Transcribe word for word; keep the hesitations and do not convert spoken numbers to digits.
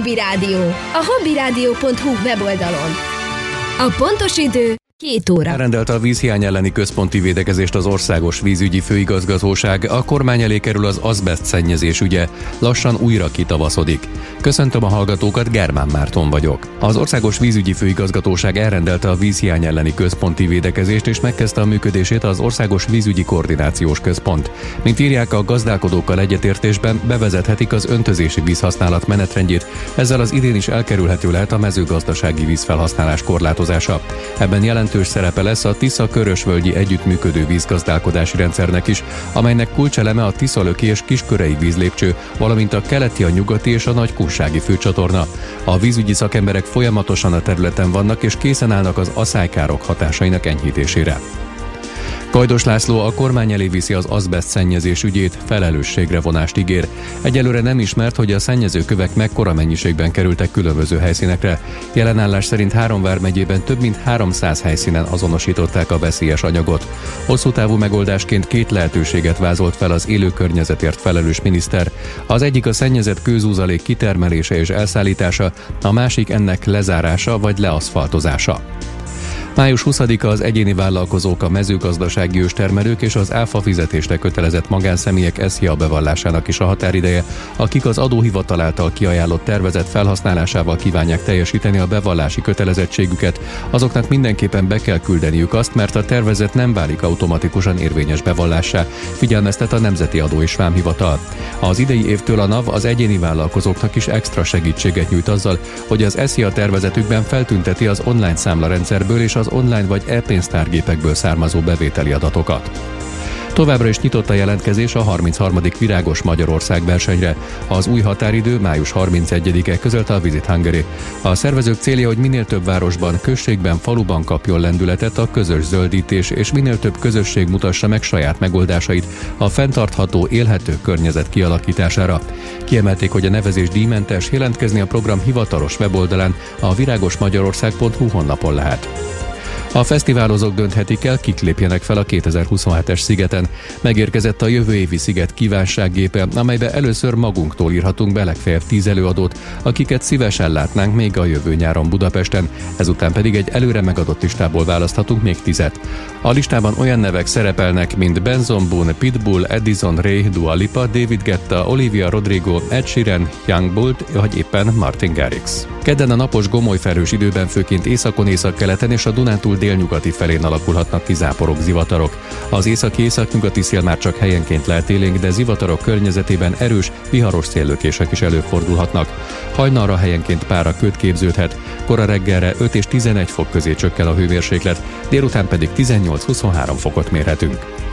Hobby Rádió, a hobby rádió pont hu weboldalon. A pontos idő két óra. Elrendelte a vízhiány elleni központi védekezést az Országos Vízügyi Főigazgatóság, a kormány elé kerül az azbeszt szennyezés ügye, lassan újra kitavaszodik. Köszöntöm a hallgatókat, Germán Márton vagyok. Az Országos Vízügyi Főigazgatóság elrendelte a vízhiány elleni központi védekezést és megkezdte a működését az Országos Vízügyi Koordinációs Központ. Mint írják, a gazdálkodókkal egyetértésben bevezethetik az öntözési vízhasználat menetrendjét, ezzel az idén is elkerülhető lehet a mezőgazdasági vízfelhasználás korlátozása. Ebben jelentős szerepe lesz a Tisza-Körösvölgyi együttműködő vízgazdálkodási rendszernek is, amelynek kulcseleme a Tiszalöki és Kiskörei vízlépcső, valamint a keleti, a nyugati és a nagykunsági főcsatorna. A vízügyi szakemberek folyamatosan a területen vannak és készen állnak az aszálykárok hatásainak enyhítésére. Kajdos László a kormány elé viszi az azbeszt szennyezés ügyét, felelősségre vonást ígér. Egyelőre nem ismert, hogy a szennyezőkövek mekkora mennyiségben kerültek különböző helyszínekre. Jelenállás szerint Három vármegyében több mint háromszáz helyszínen azonosították a veszélyes anyagot. Hosszú távú megoldásként két lehetőséget vázolt fel az élő környezetért felelős miniszter. Az egyik a szennyezett kőzúzalék kitermelése és elszállítása, a másik ennek lezárása vagy leaszfaltozása. május huszadika az egyéni vállalkozók, a mezőgazdasági őstermelők és az áfa fizetésre kötelezett magánszemélyek es zé á bevallásának is a határideje, akik az adóhivatal által kiajánlott tervezet felhasználásával kívánják teljesíteni a bevallási kötelezettségüket, azoknak mindenképpen be kell küldeniük azt, mert a tervezet nem válik automatikusan érvényes bevallássá, figyelmeztet a Nemzeti Adó és Vámhivatal. Az idei évtől a NAV az egyéni vállalkozóknak is extra segítséget nyújt azzal, hogy az es zé á tervezetükben feltünteti az online számlarendszerből és az online vagy e-pénztárgépekből származó bevételi adatokat. Továbbra is nyitott a jelentkezés a harmincharmadik Virágos Magyarország versenyre. Az új határidő május harmincegyedike, közölte a Visit Hungary. A szervezők célja, hogy minél több városban, községben, faluban kapjon lendületet a közös zöldítés, és minél több közösség mutassa meg saját megoldásait a fenntartható, élhető környezet kialakítására. Kiemelték, hogy a nevezés díjmentes, jelentkezni a program hivatalos weboldalán, a viragosmagyarország pont hu honlapon lehet. A fesztiválozók dönthetik el, kik lépjenek fel a kétezer-huszonhetes szigeten. Megérkezett a jövő évi sziget kívánsággépe, amelybe először magunktól írhatunk be legfeljebb tíz előadót, akiket szívesen látnánk még a jövő nyáron Budapesten, ezután pedig egy előre megadott listából választhatunk még tizet. A listában olyan nevek szerepelnek, mint Benson Boone, Pitbull, Addison Rae, Dua Lipa, David Guetta, Olivia Rodrigo, Ed Sheeran, Young Bolt vagy éppen Martin Garrix. Kedden a napos gomolyfelhős időben főként északon, északkeleten és a Dunántúl délnyugati felén alakulhatnak ki záporok, zivatarok. Az északi északnyugati szél már csak helyenként lehet élénk, de zivatarok környezetében erős, viharos széllökések is előfordulhatnak. Hajnalra helyenként pára köd képződhet, kora reggelre öt és tizenegy fok közé csökken a hőmérséklet, délután pedig tizennyolc-huszonhárom fokot mérhetünk.